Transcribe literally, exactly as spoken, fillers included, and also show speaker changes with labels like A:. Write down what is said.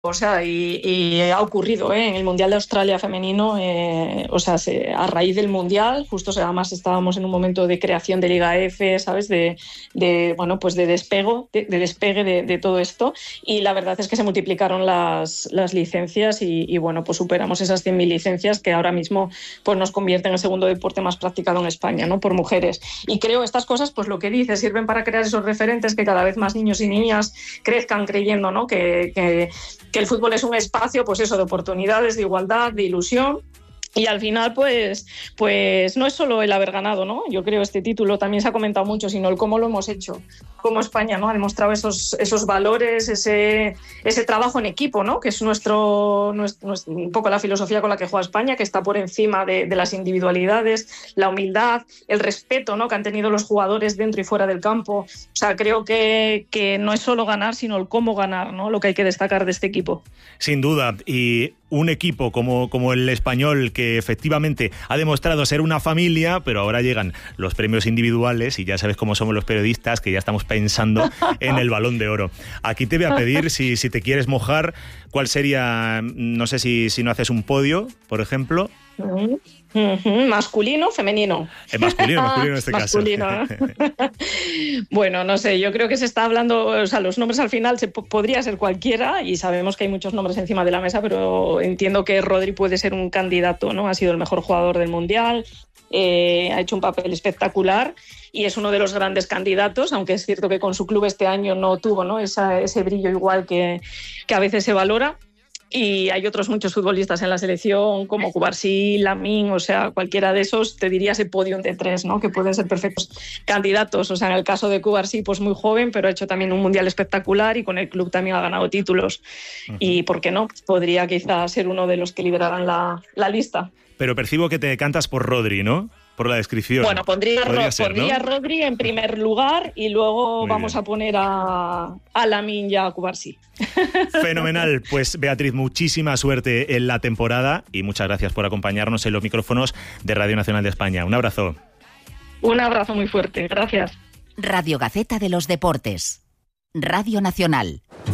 A: O sea, y, y ha ocurrido ¿eh? en el Mundial de Australia femenino, eh, o sea, se, a raíz del Mundial, justo o sea, además estábamos en un momento de creación de Liga F, ¿sabes? De, de bueno, pues de despego, de, de despegue de, de todo esto, y la verdad es que se multiplicaron las, las licencias y, y bueno, pues superamos esas cien mil licencias que ahora mismo pues nos convierten en el segundo deporte más practicado en España, ¿no? Por mujeres. Y creo estas cosas, pues lo que dices, sirven para crear esos referentes que cada vez más niños y niñas crezcan creyendo, ¿no? Que, que que el fútbol es un espacio, pues eso, de oportunidades, de igualdad, de ilusión. Y al final, pues, pues no es solo el haber ganado, ¿no? Yo creo este título también se ha comentado mucho, sino el cómo lo hemos hecho, cómo España, ¿no? Ha demostrado esos, esos valores, ese, ese trabajo en equipo, ¿no? Que es nuestro, nuestro, un poco la filosofía con la que juega España, que está por encima de, de las individualidades, la humildad, el respeto, ¿no? Que han tenido los jugadores dentro y fuera del campo. O sea, creo que, que no es solo ganar, sino el cómo ganar, ¿no? Lo que hay que destacar de este equipo.
B: Sin duda, y un equipo como, como el español que efectivamente ha demostrado ser una familia, pero ahora llegan los premios individuales y ya sabes cómo somos los periodistas, que ya estamos pensando en el Balón de Oro. Aquí te voy a pedir, si, si te quieres mojar, ¿cuál sería, no sé si, si no haces un podio, por ejemplo?
A: Uh-huh. Uh-huh. Masculino, femenino.
B: Eh, masculino, masculino en este
A: masculino,
B: caso.
A: ¿eh? Bueno, no sé, yo creo que se está hablando, o sea, los nombres al final se p- podría ser cualquiera y sabemos que hay muchos nombres encima de la mesa, pero entiendo que Rodri puede ser un candidato, ¿no? Ha sido el mejor jugador del Mundial, eh, ha hecho un papel espectacular y es uno de los grandes candidatos, aunque es cierto que con su club este año no tuvo, ¿no? Esa, ese brillo igual que, que a veces se valora. Y hay otros muchos futbolistas en la selección, como Cubarsí, Lamine, o sea, cualquiera de esos, te diría ese podium de tres, ¿no? Que pueden ser perfectos candidatos. O sea, en el caso de Cubarsí, pues muy joven, pero ha hecho también un mundial espectacular y con el club también ha ganado títulos. Uh-huh. Y, ¿por qué no? Podría quizás ser uno de los que lideraran la, la lista.
B: Pero percibo que te decantas por Rodri, ¿no? Por la descripción.
A: Bueno, pondría, Ro-
B: ser,
A: pondría
B: ¿no?
A: Rodri en primer lugar y luego
B: Muy
A: vamos
B: bien.
A: a poner a, a Lamine y a Cubarsí.
B: Fenomenal. Pues Beatriz, muchísima suerte en la temporada y muchas gracias por acompañarnos en los micrófonos de Radio Nacional de España. Un abrazo.
A: Un abrazo muy fuerte. Gracias.
C: Radio Gaceta de los Deportes. Radio Nacional.